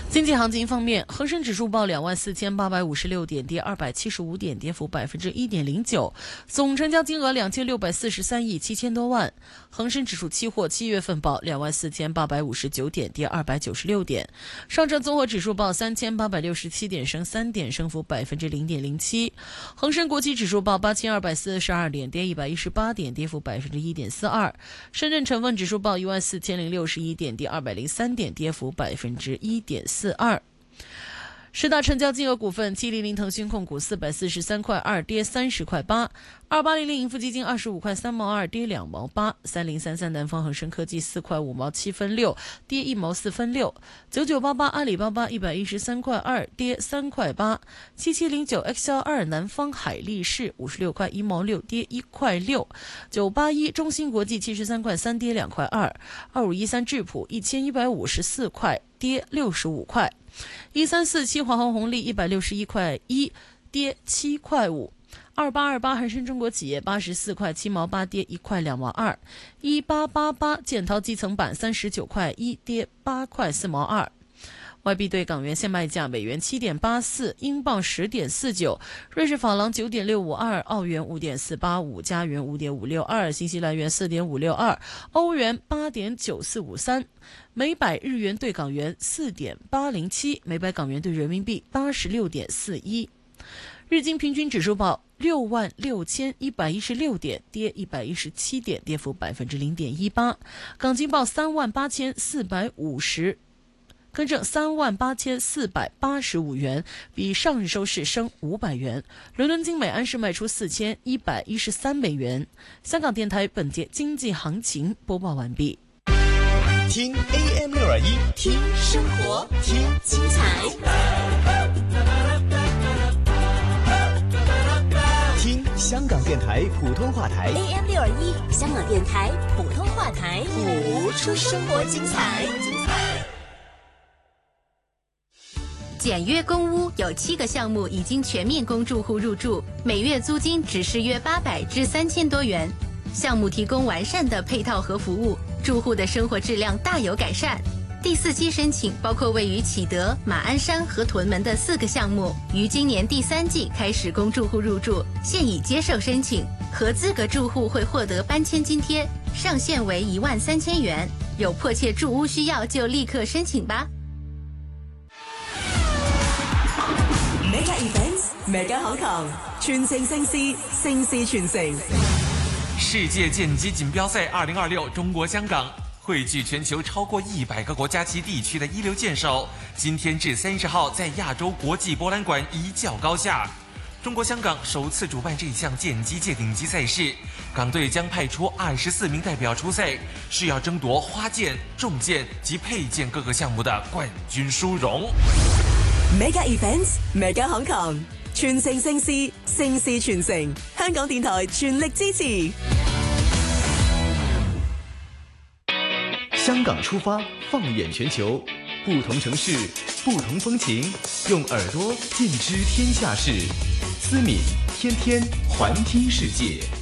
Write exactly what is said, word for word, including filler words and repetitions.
经济行情方面，恒生指数报两万四千八百五十六点，跌二百七十五点，跌幅百分之一点零九，总成交金额两千六百四十三亿七千多万。恒生指数期货七月份报两万四千八百五十九点，跌二百九十六点。上证综合指数报三千八百六十七点，升三点，升幅百分之零点零七。恒生国际指数报八千二百四十二点，跌一百一十八点，跌幅百分之一点四二。深圳成分指数报一万四千零六十一点，跌二百零三点，跌幅百分之一点四二。十大成交金额股份：七零零腾讯控股四百四十三块二，跌三十块八；二八零零盈富基金二十五块三毛二，跌两毛八；三零三三南方恒生科技四块五毛七分六，跌一毛四分六；九九八八阿里巴巴一百一十三块二，跌三块八；七七零九 X L 二南方海力士五十六块一毛六，跌一块六；九八一中芯国际七十三块三，跌两块二；二五一三智普一千一百五十四块，跌六十五块。一三四七华航红利一百六十一块一，跌七块五；二八二八恒生中国企业八十四块七毛八，跌一块两毛二；一八八八建滔基层板三十九块一，跌八块四毛二。外币对港元现卖价：美元七点八四，英镑十点四九，瑞士法郎九点六五二，澳元五点四八五，加元五点五六二，新西兰元四点五六二，欧元八点九四五三。每百日元对港元四点八零七，每百港元对人民币八十六点四一。日经平均指数报六万六千一百一十六点，跌一百一十七点，跌幅百分之零点一八。港金报三万八千四百五十。更正三万八千四百八十五元，比上日收市升五百元。伦敦金每安士卖出四千一百一十三美元。香港电台本节经济行情播报完毕。 听 A M 六二一，听生活，听精彩，听香港电台普通话台 A M 六二一，香港电台普通话台， 谱出生活精彩。 简约公屋有七个项目已经全面供住户入住，每月租金只是约八百至三千多元。项目提供完善的配套和服务，住户的生活质量大有改善。第四期申请包括位于启德、马鞍山和屯门的四个项目，于今年第三季开始供住户入住，现已接受申请。合资格住户会获得搬迁津贴，上限为一万三千元。有迫切住屋需要就立刻申请吧。 Mega Events，Mega 好堂，全城盛事，盛事傳承。 世界劍击锦標賽二零二六中國香港匯聚全球超過一百個國家及地區的一流劍手，今天至三十號在亞洲國際博覽館一較高下。中國香港首次主辦這項劍擊界頂級賽事，港隊將派出二十四名代表出賽，是要爭奪花劍、重劍及佩劍各個項目的冠軍殊榮。 Mega Events，Mega 好堂，全城盛事，盛事傳承。香港電台全力支持。 香港出發，放眼全球，不同城市，不同風情，用耳朵見知天下事。思敏天天環聽世界。